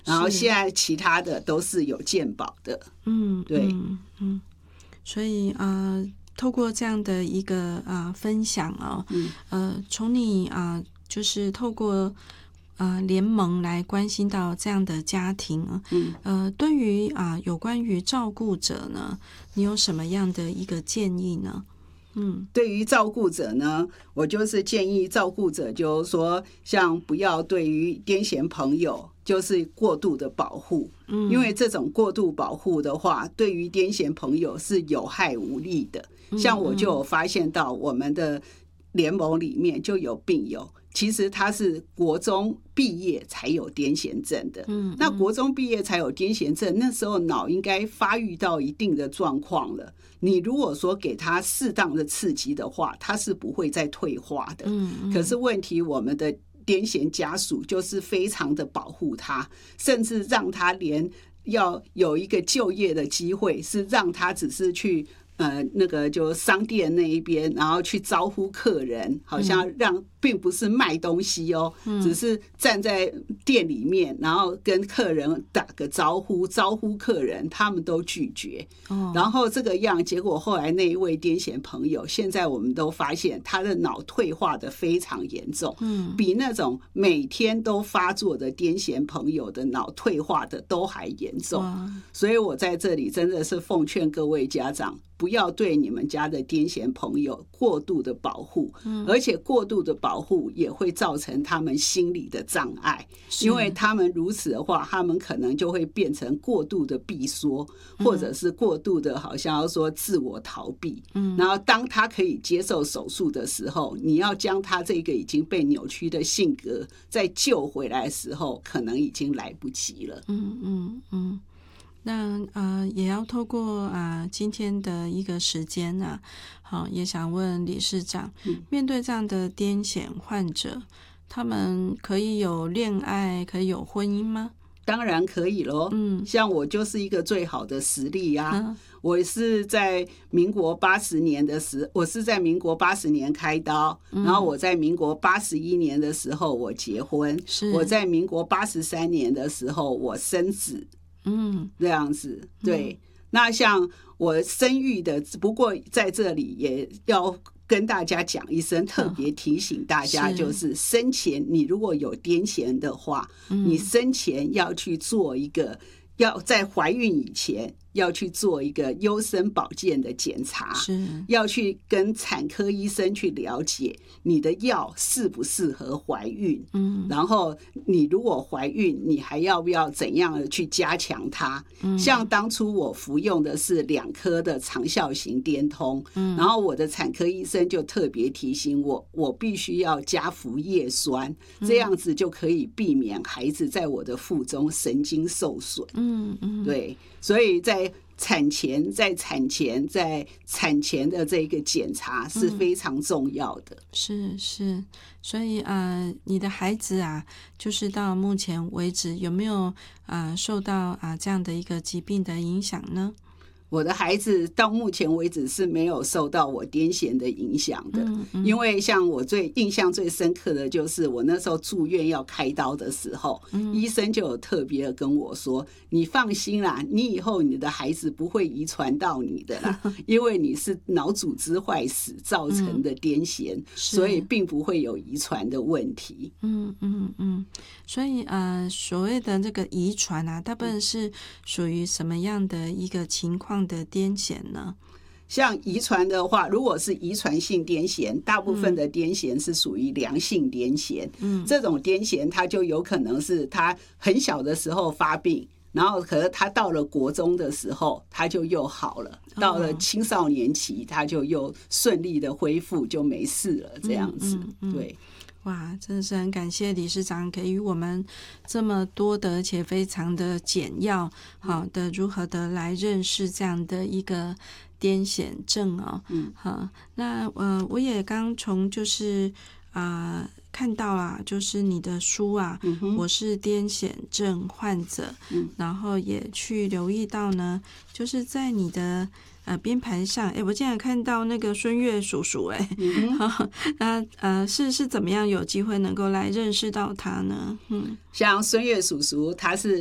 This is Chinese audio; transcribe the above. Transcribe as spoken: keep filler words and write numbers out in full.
然后现在其他的都是有健保的。 嗯， 对， 嗯嗯，所以呃，透过这样的一个啊、呃、分享哦， 嗯， 呃，从你啊、呃，就是透过呃联盟来关心到这样的家庭， 嗯， 呃，对于啊、呃、有关于照顾者呢，你有什么样的一个建议呢？嗯， 对于照顾者呢，我就是建议照顾者就是说，像不要对于癫痫朋友就是过度的保护，嗯，因为这种过度保护的话，对于癫痫朋友是有害无利的。像我就有发现到我们的联盟里面就有病友，其实他是国中毕业才有癫痫症的。嗯，那国中毕业才有癫痫症，那时候脑应该发育到一定的状况了。你如果说给他适当的刺激的话，他是不会再退化的。嗯，可是问题我们的癫痫家属就是非常的保护他，甚至让他连要有一个就业的机会，是让他只是去呃，那个就商店那一边，然后去招呼客人，好像让并不是卖东西哦，嗯，只是站在店里面，然后跟客人打个招呼，招呼客人，他们都拒绝。哦，然后这个样，结果后来那一位癫痫朋友，现在我们都发现他的脑退化的非常严重，嗯，比那种每天都发作的癫痫朋友的脑退化的都还严重。所以我在这里真的是奉劝各位家长，不要对你们家的癫痫朋友过度的保护，嗯，而且过度的保护也会造成他们心理的障碍，因为他们如此的话，他们可能就会变成过度的闭缩，或者是过度的好像要说自我逃避，嗯，然后当他可以接受手术的时候，你要将他这个已经被扭曲的性格再救回来的时候，可能已经来不及了。 嗯嗯嗯。那呃，也要透过啊、呃、今天的一个时间啊，好，也想问理事长，嗯、面对这样的癫痫患者，他们可以有恋爱，可以有婚姻吗？ 当然可以咯，嗯，像我就是一个最好的实例啊。嗯，我是在民国八十年的时，我是在民国八十年开刀，嗯，然后我在民国八十一年的时候我结婚，是我在民国八十三年的时候我生子。嗯，这样子，对。嗯，那像我生育的，只不过在这里也要跟大家讲一声，特别提醒大家，就是生前你如果有癫痫的话，嗯，你生前要去做一个，要在怀孕以前要去做一个优生保健的检查，是要去跟产科医生去了解你的药适不适合怀孕，嗯，然后你如果怀孕，你还要不要怎样的去加强它？嗯，像当初我服用的是两颗的长效型颠通，嗯，然后我的产科医生就特别提醒我，我必须要加服叶酸，这样子就可以避免孩子在我的腹中神经受损。嗯嗯，对，所以在产前在产前在产前的这个检查是非常重要的。嗯， 是是，所以呃，你的孩子啊，就是到目前为止有没有呃受到啊、呃、这样的一个疾病的影响呢？ 我的孩子到目前为止是没有受到我癫痫的影响的，嗯嗯，因为像我最印象最深刻的就是我那时候住院要开刀的时候，嗯，医生就有特别的跟我说，你放心啦，你以后你的孩子不会遗传到你的啦，因为你是脑组织坏死造成的癫痫，嗯，所以并不会有遗传的问题。 嗯嗯嗯，所以呃，所谓的这个遗传啊，大部分是属于什么样的一个情况的癫痫呢？ 像遗传的话，如果是遗传性癫痫，大部分的癫痫是属于良性癫痫。嗯，这种癫痫它就有可能是他很小的时候发病，然后可是他到了国中的时候他就又好了，到了青少年期他就又顺利的恢复，就没事了，这样子。嗯嗯嗯，对。 哇，真的是很感谢理事长给予我们这么多的而且非常的简要好的如何的来认识这样的一个癫痫症哦。嗯，好，那呃我也刚从就是啊、呃、看到啊，就是你的书啊，嗯、我是癫痫症患者，嗯，然后也去留意到呢，就是在你的呃编排上，哎，我竟然看到那个孙越叔叔，哎，嗯，那呃是是怎么样有机会能够来认识到他呢？嗯， 像孙越叔叔，他是